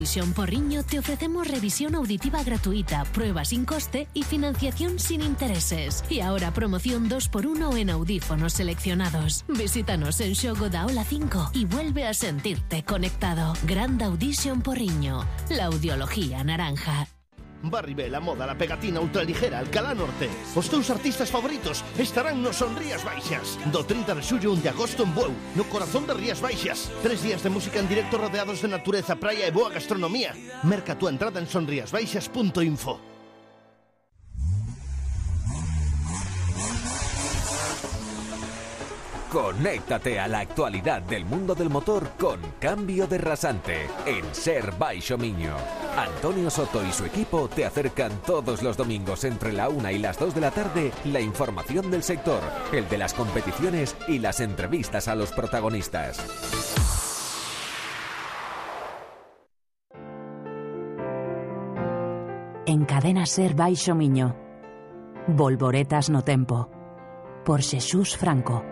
Audition Porriño te ofrecemos revisión auditiva gratuita, prueba sin coste y financiación sin intereses. Y ahora promoción 2x1 en audífonos seleccionados. Visítanos en Xogo da Ola 5 y vuelve a sentirte conectado. Grand Audition Porriño, la audiología naranja. Barribel, a moda, la pegatina ultraligera, Alcalá Norte. Os teus artistas favoritos estarán no Son Rías Baixas. Do 30 de xullo 1 de agosto en Bueu, no corazón de Rías Baixas. 3 días de música en directo rodeados de natureza, praia e boa gastronomía. Merca túa entrada en sonriasbaixas.info. Conéctate a la actualidad del mundo del motor con Cambio de Rasante en Ser Baixo Miño. Antonio Soto y su equipo te acercan todos los domingos entre la 1 y las 2 de la tarde la información del sector, el de las competiciones y las entrevistas a los protagonistas. En Cadena Ser Baixo Miño, Volvoretas no tempo, por Xesús Franco.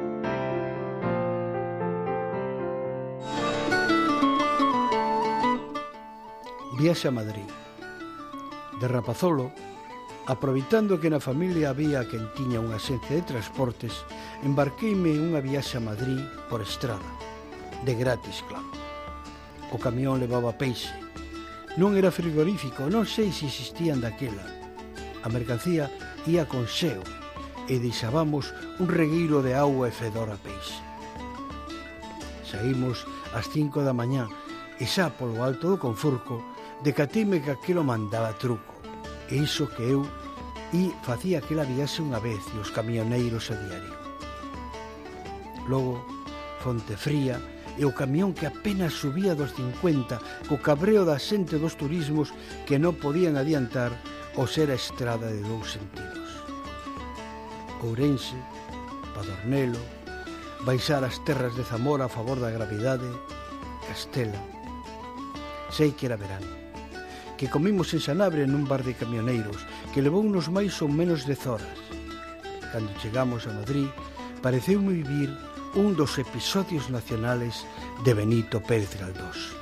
Viaxe a Madrid. De rapazolo, aproveitando que na familia había quen tiña unha axencia de transportes, embarqueime en unha viaxe a Madrid por estrada, de gratis, claro. O camión levaba peixe. Non era frigorífico, non sei se existían daquela. A mercancía ía con xeo e deixábamos un regueiro de auga e fedor a peixe. Saímos ás 5 da mañá e xa polo alto do Confurco decateime que aquilo mandaba truco. E iso que eu facía aquela viaxe unha vez e os camioneiros a diario. Logo, Fonte Fría e o camión que apenas subía dos 50 co cabreo da xente dos turismos que non podían adiantar o ser a estrada de dous sentidos. Ourense, Padornelo, baixar as terras de Zamora a favor da gravidade, Castela. Sei que era verano, que comimos en Sanabre nun bar de camioneiros que levou unos máis ou menos 10 horas. Cando chegamos a Madrid, pareceume vivir un dos episodios nacionales de Benito Pérez Galdós.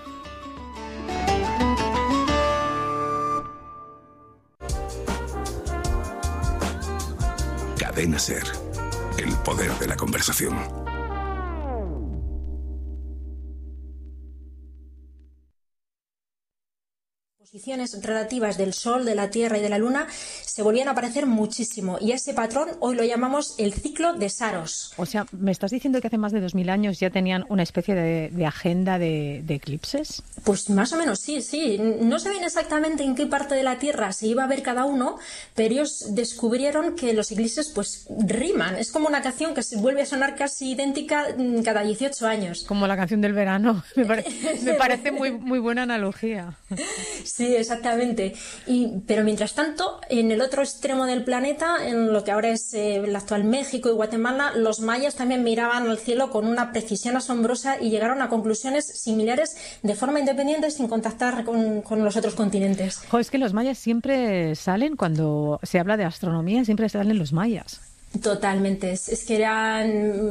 Cadena Ser, el poder de la conversación. Posiciones relativas del Sol, de la Tierra y de la Luna se volvían a aparecer muchísimo, y ese patrón hoy lo llamamos el ciclo de Saros. O sea, ¿me estás diciendo que hace más de 2000 años ya tenían una especie de agenda de eclipses? Pues más o menos sí. No sabían exactamente en qué parte de la Tierra se iba a ver cada uno, pero ellos descubrieron que los eclipses pues riman. Es como una canción que se vuelve a sonar casi idéntica cada 18 años. Como la canción del verano. Me parece muy buena analogía. Sí, exactamente. Pero mientras tanto, en el otro extremo del planeta, en lo que ahora es el actual México y Guatemala, los mayas también miraban al cielo con una precisión asombrosa y llegaron a conclusiones similares de forma independiente sin contactar con los otros continentes. Es que los mayas siempre salen, cuando se habla de astronomía, siempre salen los mayas. Totalmente, es que eran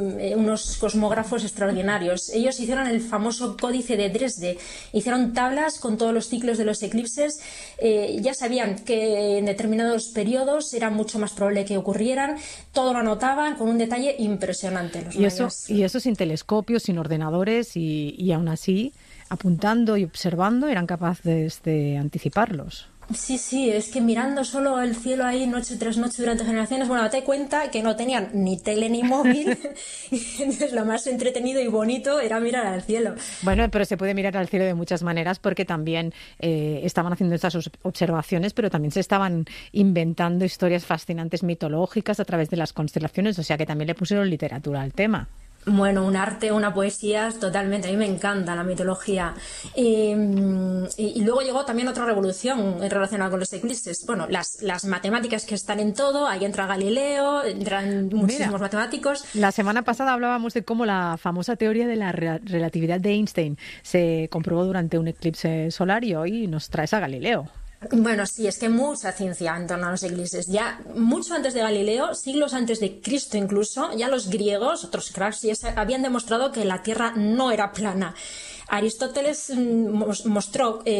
unos cosmógrafos extraordinarios. Ellos hicieron el famoso códice de Dresde, hicieron tablas con todos los ciclos de los eclipses, ya sabían que en determinados periodos era mucho más probable que ocurrieran, todo lo anotaban con un detalle impresionante. Los mayas. Y eso sin telescopios, sin ordenadores, y aún así, apuntando y observando, eran capaces de anticiparlos. Sí, es que mirando solo el cielo ahí noche tras noche durante generaciones, bueno, date cuenta que no tenían ni tele ni móvil, entonces lo más entretenido y bonito era mirar al cielo. Bueno, pero se puede mirar al cielo de muchas maneras, porque también estaban haciendo estas observaciones, pero también se estaban inventando historias fascinantes mitológicas a través de las constelaciones, o sea que también le pusieron literatura al tema. Bueno, un arte, una poesía, totalmente. A mí me encanta la mitología. Y luego llegó también otra revolución relacionada con los eclipses. Bueno, las matemáticas que están en todo. Ahí entra Galileo, entran muchísimos matemáticos. La semana pasada hablábamos de cómo la famosa teoría de la relatividad de Einstein se comprobó durante un eclipse solar, y hoy nos traes a Galileo. Bueno, sí, es que mucha ciencia en torno a los eclipses. Ya mucho antes de Galileo, siglos antes de Cristo incluso, ya los griegos, otros cracks, ya habían demostrado que la Tierra no era plana. Aristóteles mostró